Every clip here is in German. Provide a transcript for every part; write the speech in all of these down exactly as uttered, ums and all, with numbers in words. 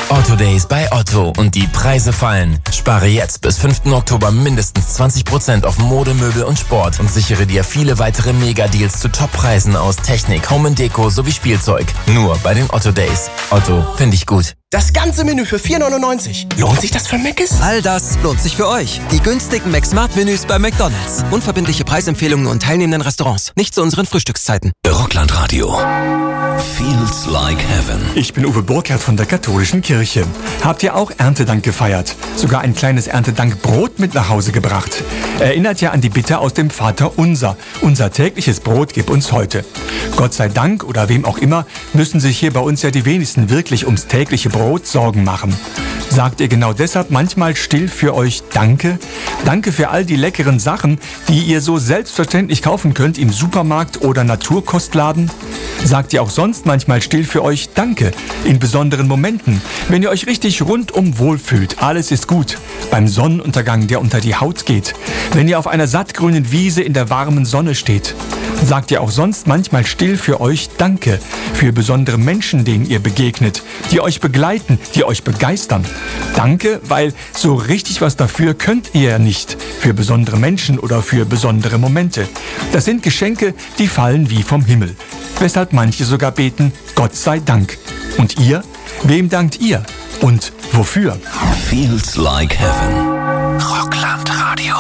Otto Days bei Otto und die Preise fallen. Spare jetzt bis fünften Oktober mindestens zwanzig Prozent auf Mode, Möbel und Sport und sichere dir viele weitere Mega-Deals zu Top-Preisen aus Technik, Home and Deko sowie Spielzeug. Nur bei den Otto Days. Otto, finde ich gut. Das ganze Menü für vier neunundneunzig. Lohnt sich das für Mc's? All das lohnt sich für euch. Die günstigen McSmart-Menüs bei McDonald's. Unverbindliche Preisempfehlungen und teilnehmenden Restaurants. Nicht zu unseren Frühstückszeiten. Rocklandradio. Feels like heaven. Ich bin Uwe Burkhardt von der Katholischen Kirche. Habt ihr auch Erntedank gefeiert? Sogar ein kleines Erntedankbrot mit nach Hause gebracht? Erinnert ja an die Bitte aus dem Vater Unser. Unser tägliches Brot gib uns heute. Gott sei Dank oder wem auch immer müssen sich hier bei uns ja die wenigsten wirklich ums tägliche Brot Sorgen machen. Sagt ihr genau deshalb manchmal still für euch Danke? Danke für all die leckeren Sachen, die ihr so selbstverständlich kaufen könnt im Supermarkt oder Naturkostladen? Sagt ihr auch sonst manchmal still für euch Danke in besonderen Momenten, wenn ihr euch richtig rundum wohlfühlt, alles ist gut, beim Sonnenuntergang, der unter die Haut geht, wenn ihr auf einer sattgrünen Wiese in der warmen Sonne steht? Sagt ihr auch sonst manchmal still für euch Danke für besondere Menschen, denen ihr begegnet, die euch begleiten, die euch begeistern? Danke, weil so richtig was dafür könnt ihr ja nicht für besondere Menschen oder für besondere Momente. Das sind Geschenke, die fallen wie vom Himmel. Weshalb manche sogar beten, Gott sei Dank. Und ihr? Wem dankt ihr? Und wofür? Feels like heaven. Rocklandradio.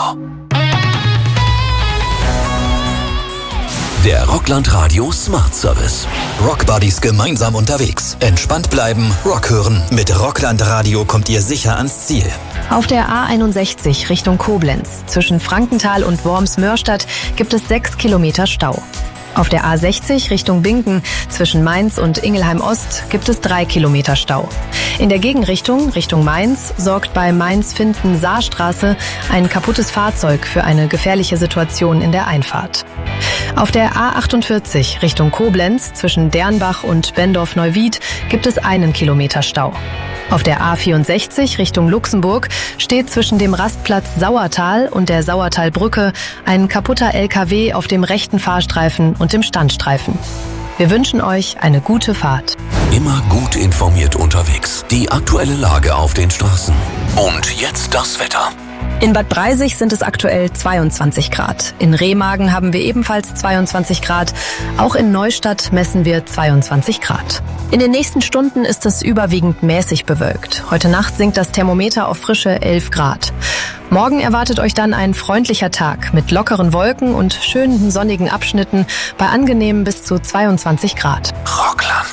Der Rocklandradio Smart Service. Rockbuddies gemeinsam unterwegs. Entspannt bleiben, Rock hören. Mit Rocklandradio kommt ihr sicher ans Ziel. Auf der A einundsechzig Richtung Koblenz zwischen Frankenthal und Worms-Mörstadt gibt es sechs Kilometer Stau. Auf der A sechzig Richtung Binken zwischen Mainz und Ingelheim-Ost gibt es drei Kilometer Stau. In der Gegenrichtung, Richtung Mainz, sorgt bei Mainz-Finden-Saarstraße ein kaputtes Fahrzeug für eine gefährliche Situation in der Einfahrt. Auf der A achtundvierzig Richtung Koblenz zwischen Dernbach und Bendorf-Neuwied gibt es einen Kilometer Stau. Auf der A vierundsechzig Richtung Luxemburg steht zwischen dem Rastplatz Sauertal und der Sauertalbrücke ein kaputter L K W auf dem rechten Fahrstreifen und dem Standstreifen. Wir wünschen euch eine gute Fahrt. Immer gut informiert unterwegs. Die aktuelle Lage auf den Straßen. Und jetzt das Wetter. In Bad Breisig sind es aktuell zweiundzwanzig Grad. In Remagen haben wir ebenfalls zweiundzwanzig Grad. Auch in Neustadt messen wir zweiundzwanzig Grad. In den nächsten Stunden ist es überwiegend mäßig bewölkt. Heute Nacht sinkt das Thermometer auf frische elf Grad. Morgen erwartet euch dann ein freundlicher Tag mit lockeren Wolken und schönen sonnigen Abschnitten bei angenehmen bis zu zweiundzwanzig Grad. Rockland.